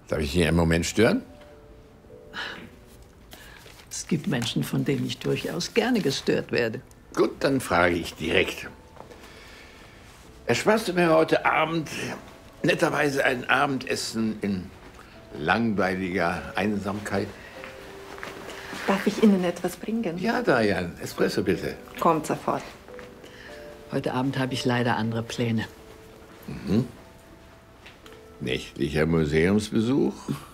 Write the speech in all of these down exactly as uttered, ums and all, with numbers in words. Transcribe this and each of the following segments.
Darf ich Sie einen Moment stören? Es gibt Menschen, von denen ich durchaus gerne gestört werde. Gut, dann frage ich direkt. Ersparst du mir heute Abend netterweise ein Abendessen in langweiliger Einsamkeit? Darf ich Ihnen etwas bringen? Ja, Diane. Espresso bitte. Kommt sofort. Heute Abend habe ich leider andere Pläne. Mhm. Nächtlicher Museumsbesuch?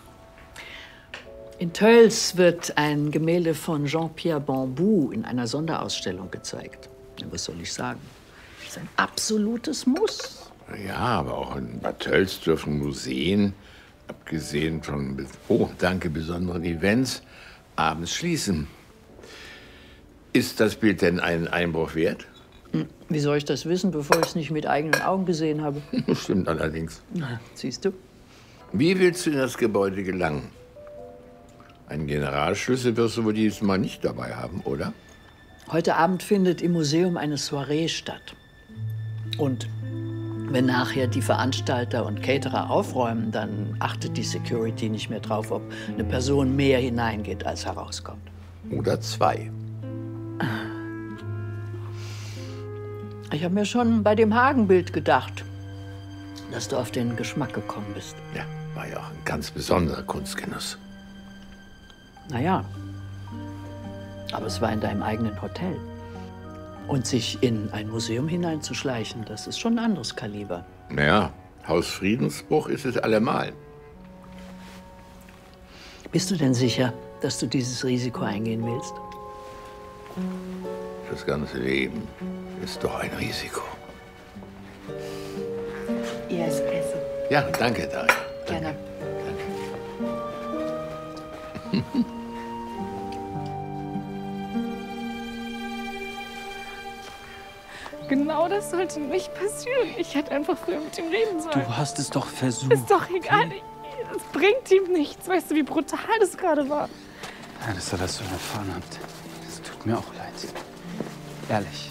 In Tölz wird ein Gemälde von Jean-Pierre Bambou in einer Sonderausstellung gezeigt. Was soll ich sagen? Das ist ein absolutes Muss. Ja, aber auch in Bad Tölz dürfen Museen, abgesehen von, oh, danke, besonderen Events, abends schließen. Ist das Bild denn einen Einbruch wert? Wie soll ich das wissen, bevor ich es nicht mit eigenen Augen gesehen habe? Stimmt allerdings. Na, siehst du? Wie willst du in das Gebäude gelangen? Einen Generalschlüssel wirst du wohl dieses Mal nicht dabei haben, oder? Heute Abend findet im Museum eine Soiree statt. Und wenn nachher die Veranstalter und Caterer aufräumen, dann achtet die Security nicht mehr drauf, ob eine Person mehr hineingeht, als herauskommt. Oder zwei. Ich habe mir schon bei dem Hagenbild gedacht, dass du auf den Geschmack gekommen bist. Ja, war ja auch ein ganz besonderer Kunstgenuss. Naja, aber es war in deinem eigenen Hotel. Und sich in ein Museum hineinzuschleichen, das ist schon ein anderes Kaliber. Naja, Haus Friedensbruch ist es allemal. Bist du denn sicher, dass du dieses Risiko eingehen willst? Das ganze Leben ist doch ein Risiko. Ihr Espresso. Ja, danke, Daria. Gerne. Danke. Genau das sollte nicht passieren. Ich hätte einfach früher mit ihm reden sollen. Du hast es doch versucht. Ist doch egal. Es bringt ihm nichts. Weißt du, wie brutal das gerade war? Ja, dass er das so erfahren hat. Das tut mir auch leid. Ehrlich.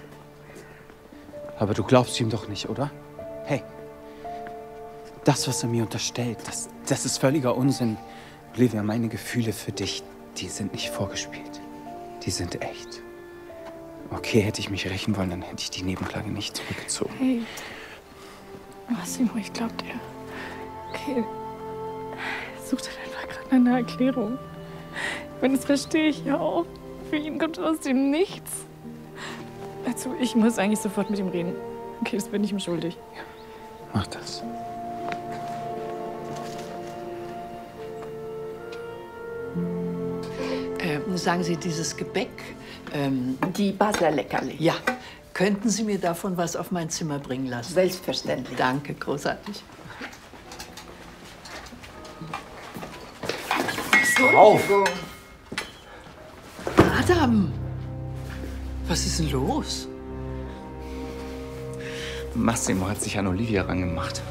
Aber du glaubst ihm doch nicht, oder? Hey, das, was er mir unterstellt, das, das ist völliger Unsinn. Olivia, meine Gefühle für dich, die sind nicht vorgespielt. Die sind echt. Okay, hätte ich mich rächen wollen, dann hätte ich die Nebenklage nicht zurückgezogen. Hey, Massimo, ich glaub dir. Okay, such dir einfach gerade eine Erklärung. Ich meine, das verstehe ich ja auch. Für ihn kommt aus dem Nichts. Also, ich muss eigentlich sofort mit ihm reden. Okay, das bin ich ihm schuldig. Ja, mach das. Ähm, sagen Sie, dieses Gebäck, ähm, Die Basler Leckerli. ja, könnten Sie mir davon was auf mein Zimmer bringen lassen? Selbstverständlich. Danke, großartig. Auf! Adam, was ist denn los? Massimo hat sich an Olivia rangemacht.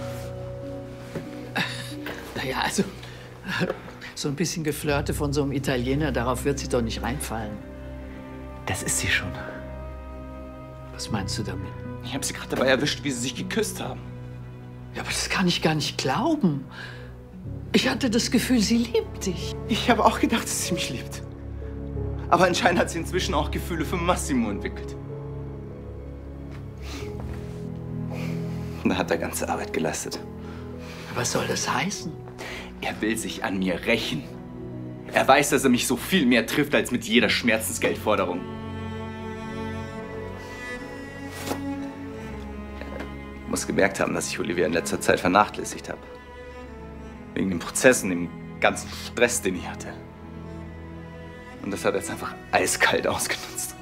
Naja, also, so ein bisschen Geflirte von so einem Italiener, darauf wird sie doch nicht reinfallen. Das ist sie schon. Was meinst du damit? Ich habe sie gerade dabei erwischt, wie sie sich geküsst haben. Ja, aber das kann ich gar nicht glauben. Ich hatte das Gefühl, sie liebt dich. Ich habe auch gedacht, dass sie mich liebt. Aber anscheinend hat sie inzwischen auch Gefühle für Massimo entwickelt. Da hat er ganze Arbeit geleistet. Was soll das heißen? Er will sich an mir rächen. Er weiß, dass er mich so viel mehr trifft als mit jeder Schmerzensgeldforderung. Er muss gemerkt haben, dass ich Olivia in letzter Zeit vernachlässigt habe. Wegen den Prozessen, dem ganzen Stress, den ich hatte. Und das hat er jetzt einfach eiskalt ausgenutzt.